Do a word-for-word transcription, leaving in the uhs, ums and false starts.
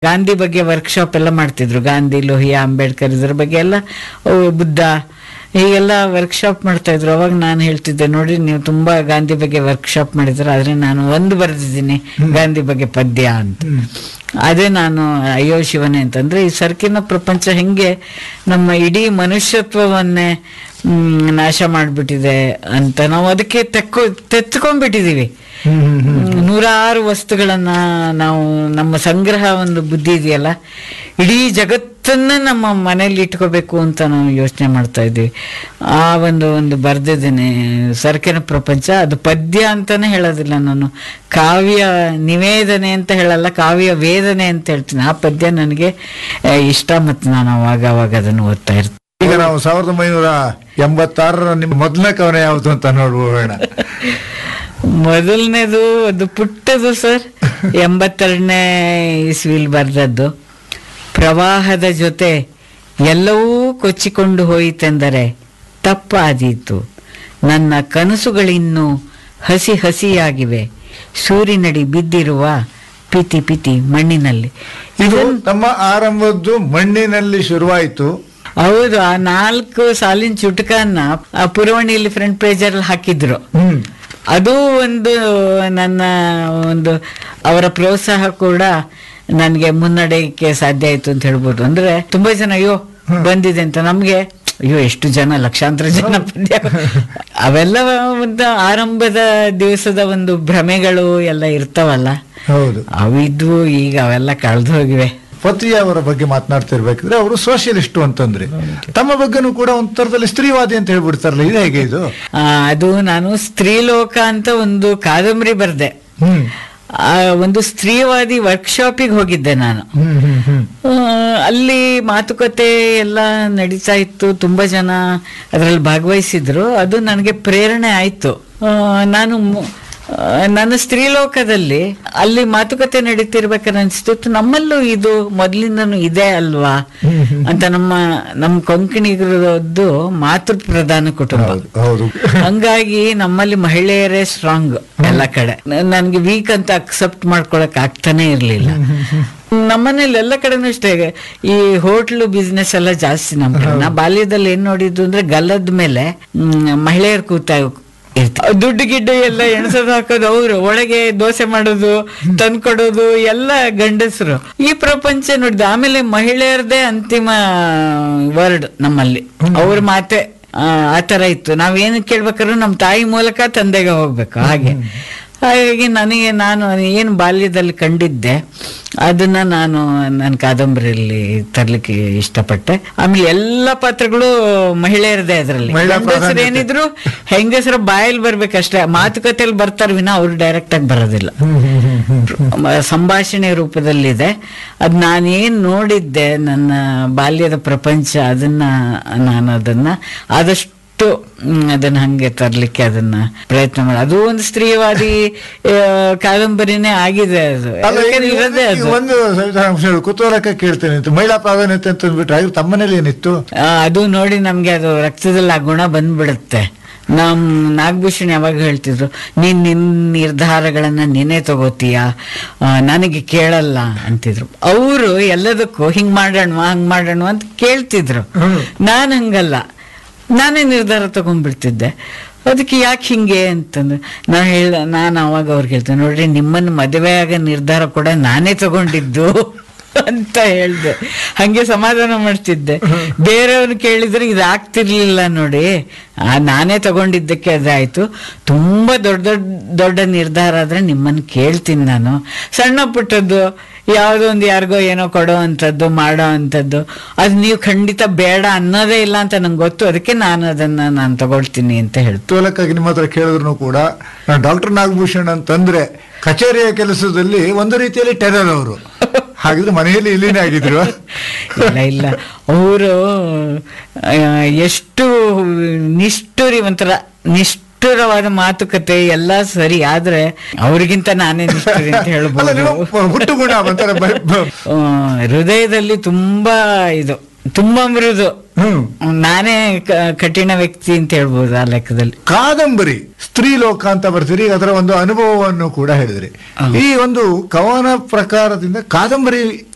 ಗಾಂಧಿ ಬಗ್ಗೆ ವರ್ಕ್ಶಾಪ್ ಎಲ್ಲ ಮಾಡ್ತಿದ್ರು. ಗಾಂಧಿ, ಲೋಹಿಯಾ, ಅಂಬೇಡ್ಕರ್ ಇದ್ರ ಬಗ್ಗೆ ಎಲ್ಲ, ಬುದ್ಧ, ಹೀಗೆಲ್ಲ ವರ್ಕ್ಶಾಪ್ ಮಾಡ್ತಾ ಇದ್ರು. ಅವಾಗ ನಾನು ಹೇಳ್ತಿದ್ದೆ, ನೋಡಿ ನೀವು ತುಂಬಾ ಗಾಂಧಿ ಬಗ್ಗೆ ವರ್ಕ್ಶಾಪ್ ಮಾಡಿದ್ರ, ಆದ್ರೆ ನಾನು ಒಂದು ಬರೆದಿದ್ದೀನಿ ಗಾಂಧಿ ಬಗ್ಗೆ ಪದ್ಯ ಅಂತ. ಅದೇ ನಾನು ಅಯ್ಯೋ ಶಿವನೇ ಅಂತಂದ್ರೆ, ಈ ಸರಕಿನ ಪ್ರಪಂಚ ಹೆಂಗೆ ನಮ್ಮ ಇಡೀ ಮನುಷ್ಯತ್ವವನ್ನೇ ಹ್ಮ್ ನಾಶ ಮಾಡ್ಬಿಟ್ಟಿದೆ ಅಂತ ನಾವು ಅದಕ್ಕೆ ತೆಕ್ಕೊ ತೆತ್ಕೊಂಡ್ಬಿಟ್ಟಿದೀವಿ. ನೂರಾರು ವಸ್ತುಗಳನ್ನ ನಾವು, ನಮ್ಮ ಸಂಗ್ರಹ ಒಂದು ಬುದ್ಧಿ ಇದೆಯಲ್ಲ, ಇಡೀ ಜಗತ್ತನ್ನ ನಮ್ಮ ಮನೇಲಿ ಇಟ್ಕೋಬೇಕು ಅಂತ ನಾವು ಯೋಚನೆ ಮಾಡ್ತಾ ಇದ್ದೀವಿ. ಆ ಒಂದು ಒಂದು ಬರ್ದಿದ್ದೀನಿ ಸರಕಿನ ಪ್ರಪಂಚ. ಅದು ಪದ್ಯ ಅಂತಾನೆ ಹೇಳೋದಿಲ್ಲ ನಾನು, ಕಾವ್ಯ ನಿವೇದನೆ ಅಂತ ಹೇಳಲ್ಲ, ಕಾವ್ಯ ವೇದನೆ ಅಂತ ಹೇಳ್ತೀನಿ. ಆ ಪದ್ಯ ನನಗೆ ಇಷ್ಟ, ಮತ್ತು ನಾನು ಅವಾಗ ಅವಾಗ ಅದನ್ನು ಓದ್ತಾ ಇರ್ತೀನಿ. ಈಗ ನಾವು ಸಾವಿರದ ಒಂಬೈನೂರ ಎಂಬತ್ತಾರರ ನಿಮ್ಮ ಮೊದಲನೇ ಕವನ ಯಾವುದು ಅಂತ ನೋಡ್ಬೋಣ. ಮೊದಲನೇದು ಅದು ಪುಟ್ಟದು ಸರ್, ಎಂಬತ್ತೆರಡನೇ ಇಸ್ವಿಲ್ ಬರ್ದದ್ದು. ಪ್ರವಾಹದ ಜೊತೆ ಎಲ್ಲವೂ ಕೊಚ್ಚಿಕೊಂಡು ಹೋಯಿತೆಂದರೆ ತಪ್ಪಾದೀತು, ನನ್ನ ಕನಸುಗಳಿನ್ನೂ ಹಸಿ ಹಸಿಯಾಗಿವೆ, ಸೂರಿನಡಿ ಬಿದ್ದಿರುವ ಪಿತಿ ಪಿತಿ ಮಣ್ಣಿನಲ್ಲಿ. ಇದು ನಮ್ಮ ಆರಂಭದ್ದು ಮಣ್ಣಿನಲ್ಲಿ ಶುರುವಾಯಿತು. ಹೌದು, ಆ ನಾಲ್ಕು ಸಾಲಿನ ಚುಟಕನ್ನ ಆ ಪುರವಣಿಯಲ್ಲಿ ಫ್ರಂಟ್ ಪೇಜ್ ಅಲ್ಲಿ ಹಾಕಿದ್ರು. ಅದು ಒಂದು ನನ್ನ ಒಂದು ಅವರ ಪ್ರೋತ್ಸಾಹ ಕೂಡ ನನ್ಗೆ ಮುನ್ನಡೆಯಕ್ಕೆ ಸಾಧ್ಯ ಆಯ್ತು ಅಂತ ಹೇಳ್ಬೋದು. ಅಂದ್ರೆ ತುಂಬಾ ಜನ ಅಯ್ಯೋ ಬಂದಿದೆ ಅಂತ, ನಮ್ಗೆ ಅಯ್ಯೋ ಎಷ್ಟು ಜನ, ಲಕ್ಷಾಂತರ ಜನ ಪದ್ಯ. ಅವೆಲ್ಲ ಒಂದು ಆರಂಭದ ದಿವಸದ ಒಂದು ಭ್ರಮೆಗಳು ಎಲ್ಲ ಇರ್ತಾವಲ್ಲ, ಹೌದು, ಅವಿದ್ವು. ಈಗ ಅವೆಲ್ಲ ಕಳೆದು ಹೋಗಿವೆ. ಪತ್ರಿಯ ಅವರ ಬಗ್ಗೆ ಮಾತನಾಡ್ತಿರ್ಬೇಕಿದ್ರೆ ಅವರು ಸೋಷಿಯಲಿಸ್ಟು ಅಂತಂದ್ರೆ, ತಮ್ಮ ಬಗ್ಗೆನೂ ಕೂಡ ಒಂದು ತರದಲ್ಲಿ ಸ್ತ್ರೀವಾದಿ ಅಂತ ಹೇಳ್ಬಿಡ್ತಾರಲ್ಲ, ಇದು ಹೇಗೆ ಇದು? ಅದು ನಾನು ಸ್ತ್ರೀಲೋಕ ಅಂತ ಒಂದು ಕಾದಂಬರಿ ಬರ್ದೆ. ಒಂದು ಸ್ತ್ರೀವಾದಿ ವರ್ಕ್ಶಾಪಿಗೆ ಹೋಗಿದ್ದೆ ನಾನು. ಅಲ್ಲಿ ಮಾತುಕತೆ ಎಲ್ಲ ನಡೀತಾ ಇತ್ತು, ತುಂಬಾ ಜನ ಅದರಲ್ಲಿ ಭಾಗವಹಿಸಿದ್ರು. ಅದು ನನಗೆ ಪ್ರೇರಣೆ ಆಯ್ತು. ನಾನು ನನ್ನ ಸ್ತ್ರೀಲೋಕದಲ್ಲಿ ಅಲ್ಲಿ ಮಾತುಕತೆ ನಡೀತಿರ್ಬೇಕಾದ್ರೆ ಅನಿಸ್ತಿತ್ತು, ನಮ್ಮಲ್ಲೂ ಇದು ಮೊದಲಿಂದನೂ ಇದೆ ಅಲ್ವಾ ಅಂತ. ನಮ್ಮ ನಮ್ಮ ಕೊಂಕಣಿಗರದ್ದು ಮಾತೃ ಪ್ರಧಾನ ಕುಟುಂಬ, ಹಂಗಾಗಿ ನಮ್ಮಲ್ಲಿ ಮಹಿಳೆಯರೇ ಸ್ಟ್ರಾಂಗ್ ಎಲ್ಲ ಕಡೆ. ನನ್ಗೆ ವೀಕ್ ಅಂತ ಅಕ್ಸೆಪ್ಟ್ ಮಾಡ್ಕೊಳಕ್ ಆಗ್ತಾನೆ ಇರ್ಲಿಲ್ಲ. ನಮ್ಮನೇಲಿ ಎಲ್ಲ ಕಡೆನೂ ಅಷ್ಟೇ, ಈ ಹೋಟ್ಲು ಬಿಸ್ನೆಸ್ ಎಲ್ಲ ಜಾಸ್ತಿ. ನಮ್ಮ ನಾ ಬಾಲ್ಯದಲ್ಲಿ ಏನ್ ನೋಡಿದ್ದು ಅಂದ್ರೆ, ಗಲ್ಲದ ಮೇಲೆ ಮಹಿಳೆಯರು ಕೂತ ದುಡ್ಡು ಗಿಡ್ಡು ಎಲ್ಲ ಎಣಸೋದು ಹಾಕೋದು, ಅವರು ಒಳಗೆ ದೋಸೆ ಮಾಡೋದು, ತಂದ್ಕೊಡೋದು ಎಲ್ಲ ಗಂಡಸರು. ಈ ಪ್ರಪಂಚ ನೋಡಿದ ಆಮೇಲೆ ಮಹಿಳೆಯರದೇ ಅಂತಿಮ ವರ್ಡ್ ನಮ್ಮಲ್ಲಿ, ಅವ್ರ ಮಾತೆ ಆ ತರ ಇತ್ತು. ನಾವೇನು ಕೇಳ್ಬೇಕಾದ್ರೂ ನಮ್ಮ ತಾಯಿ ಮೂಲಕ ತಂದೆಗೆ ಹೋಗ್ಬೇಕು. ಹಾಗೆ ಹಾಗಾಗಿ ನನಗೆ ನಾನು ಏನು ಬಾಲ್ಯದಲ್ಲಿ ಕಂಡಿದ್ದೆ ಅದನ್ನ ನಾನು ನನ್ನ ಕಾದಂಬರಿಯಲ್ಲಿ ತರ್ಲಿಕ್ಕೆ ಇಷ್ಟಪಟ್ಟೆ. ಆಮೇಲೆ ಎಲ್ಲ ಪಾತ್ರಗಳು ಮಹಿಳೆಯರದೇ. ಅದರಲ್ಲಿ ಗಂಡಸರು ಏನಿದ್ರು ಹೆಂಗಸರ ಬಾಯಲ್ಲಿ ಬರ್ಬೇಕಷ್ಟೇ, ಮಾತುಕತೆಯಲ್ಲಿ ಬರ್ತಾರ ವಿನ ಅವ್ರು ಡೈರೆಕ್ಟ್ ಆಗಿ ಬರೋದಿಲ್ಲ, ಸಂಭಾಷಣೆ ರೂಪದಲ್ಲಿದೆ. ಅದ್ ನಾನೇನ್ ನೋಡಿದ್ದೆ ನನ್ನ ಬಾಲ್ಯದ ಪ್ರಪಂಚ, ಅದನ್ನ ನಾನು ಅದನ್ನ ಆದಷ್ಟು ಅದನ್ನ ಹಂಗೆ ತರ್ಲಿಕ್ಕೆ ಅದನ್ನ ಪ್ರಯತ್ನ ಮಾಡಿ. ಅದು ಒಂದು ಸ್ತ್ರೀವಾದಿ ಕಾದಂಬರಿನೇ ಆಗಿದೆ. ಅದು ಒಂದು ಕುತೂಹಲಕ್ಕೆ ಕೇಳ್ತೇನೆ, ಮಹಿಳಾ ಪ್ರಾಧಾನ್ಯತೆ ಅಂತ ಅಂದ್ಬಿಟ್ರೆ ತಮ್ಮನೇಲಿ ಏನಿತ್ತು? ಅದು ನೋಡಿ ನಮ್ಗೆ ಅದು ರಕ್ತದಲ್ಲಿ ಆ ಗುಣ ಬಂದ್ಬಿಡುತ್ತೆ. ನಮ್ ನಾಗಭೂಷಣ್ ಯಾವಾಗ ಹೇಳ್ತಿದ್ರು, ನೀನ್ ನಿನ್ ನಿರ್ಧಾರಗಳನ್ನ ನೀನೇ ತಗೋತೀಯ, ನನಗೆ ಕೇಳಲ್ಲ ಅಂತಿದ್ರು. ಅವರು ಎಲ್ಲದಕ್ಕೂ ಹಿಂಗ್ ಮಾಡೋಣ ಹಂಗ್ ಮಾಡೋಣ ಅಂತ ಕೇಳ್ತಿದ್ರು. ನಾನ್ ಹಂಗಲ್ಲ, ನಾನೇ ನಿರ್ಧಾರ ತಗೊಂಡ್ಬಿಡ್ತಿದ್ದೆ. ಅದಕ್ಕೆ ಯಾಕೆ ಹಿಂಗೆ ಅಂತಂದ್ರೆ ನಾ ಹೇಳ ನಾನು ಅವಾಗ ಅವ್ರಿಗೆ ಹೇಳ್ತೇನೆ, ನೋಡ್ರಿ ನಿಮ್ಮನ್ನು ಮದುವೆ ಆಗ ನಿರ್ಧಾರ ಕೂಡ ನಾನೇ ತಗೊಂಡಿದ್ದು ಅಂತ ಹೇಳ್ದೆ. ಹಂಗೆ ಸಮಾಧಾನ ಮಾಡ್ತಿದ್ದೆ. ಬೇರೆಯವ್ರು ಕೇಳಿದ್ರೆ ಇದಾಗ್ತಿರ್ಲಿಲ್ಲ ನೋಡಿ, ಆ ನಾನೇ ತಗೊಂಡಿದ್ದಕ್ಕೆ ಅದಾಯ್ತು. ತುಂಬಾ ದೊಡ್ಡ ದೊಡ್ಡ ದೊಡ್ಡ ನಿರ್ಧಾರ ಆದ್ರೆ ನಿಮ್ಮನ್ನು ಕೇಳ್ತೀನಿ ನಾನು. ಸಣ್ಣ ಪುಟ್ಟದ್ದು ಯಾವುದೋ ಒಂದು ಯಾರಿಗೋ ಏನೋ ಕೊಡೋ ಅಂಥದ್ದು ಮಾಡೋ ಅಂಥದ್ದು ಅದು ನೀವು ಖಂಡಿತ ಬೇಡ ಅನ್ನೋದೇ ಇಲ್ಲ ಅಂತ ನಂಗೆ ಗೊತ್ತು. ಅದಕ್ಕೆ ನಾನು ಅದನ್ನ ನಾನು ತಗೊಳ್ತೀನಿ ಅಂತ ಹೇಳ್ತೀನಿ. ತೋಲಕ್ಕಾಗಿ ನಿಮ್ಮ ಹತ್ರ ಕೇಳಿದ್ರು ಕೂಡ ಡಾಕ್ಟರ್ ನಾಗಭೂಷಣ್ ಅಂತಂದ್ರೆ ಕಚೇರಿಯ ಕೆಲಸದಲ್ಲಿ ಒಂದು ರೀತಿಯಲ್ಲಿ ಟೆರರ್ ಅವರು. ಹಾಗಿದ್ರೆ ಮನೆಯಲ್ಲಿ ಇಲ್ಲಿನೇ ಆಗಿದ್ರು? ಇಲ್ಲ ಇಲ್ಲ, ಅವರು ಎಷ್ಟು ನಿಷ್ಠುರಿ, ಒಂಥರ ನಿಷ್ಠುರವಾದ ಮಾತುಕತೆ ಎಲ್ಲ ಸರಿ, ಆದ್ರೆ ಅವ್ರಿಗಿಂತ ನಾನೇ ನಿಷ್ಠುರಿ ಅಂತ ಹೇಳ್ಬೋದು. ಹೃದಯದಲ್ಲಿ ತುಂಬಾ ಇದು, ತುಂಬಾ ಮೃದು. ನಾನೇ ಕಠಿಣ ವ್ಯಕ್ತಿ ಅಂತ ಹೇಳ್ಬೋದು ಆ ಲೆಕ್ಕದಲ್ಲಿ. ಕಾದಂಬರಿ ಸ್ತ್ರೀಲೋಕ ಅಂತ ಬರ್ತೀರಿ, ಅದರ ಒಂದು ಅನುಭವವನ್ನು ಕೂಡ ಹೇಳಿದ್ರಿ. ಈ ಒಂದು ಕವನ ಪ್ರಕಾರದಿಂದ ಕಾದಂಬರಿ